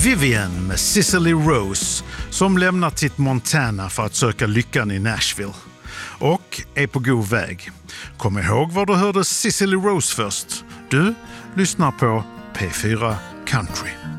Vivian med Cicely Rose som lämnat sitt Montana för att söka lyckan i Nashville. Och är på god väg. Kom ihåg var du hörde Cicely Rose först. Du lyssnar på P4 Country.